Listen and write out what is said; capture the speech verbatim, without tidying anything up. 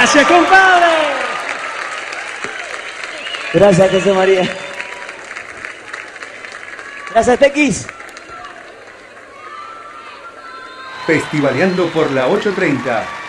Gracias, compadre. Gracias, José María. Gracias, Tequis. Festivaleando por la ocho treinta.